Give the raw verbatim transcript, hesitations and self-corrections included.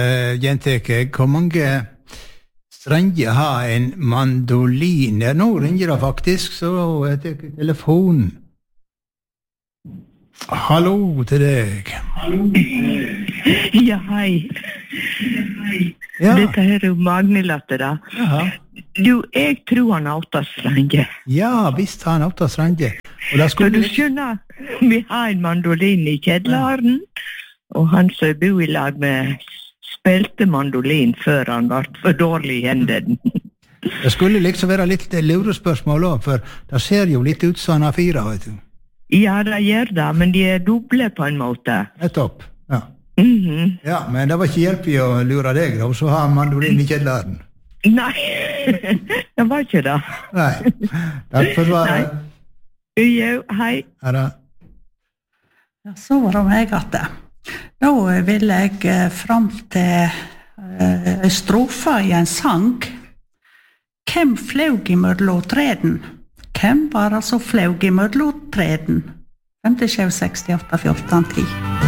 Uh, Jenteke, hvor mange strenger har en mandolin? Ja, nå ringer det faktisk, så jeg tar telefonen. Hallo til deg. Ja, hei. Ja. Dette her er jo Magne-latte da. Jaha. Du, jeg tror han har åtta strenger. Ja, visst har han åtta strenger. Og da skulle skulle du skjønne, vi har en mandolin i kjedlaren, og han som bor i lag med spilte mandolin før han var for dårlig i hendene. Det skulle liksom være litt lurespørsmål også, for det ser jo litt ut som han har fire, vet du. Ja, det gjør det, men de er doble på en måte. Nettopp, ja. Mm-hmm. Ja, men det var ikke hjelp i å lure deg, da, så har han mandolin i kjedlaren. Nei, det var ikke det. Nei, takk for svaret. Jo, hei. Her da. Ja, så var det meg at det. Da vil jeg fram til uh, strofa i en sang. Hvem flaug i mødlåtreden? Hvem var det som flaug i mødlåtreden? fem sju seks åtte fjorten ti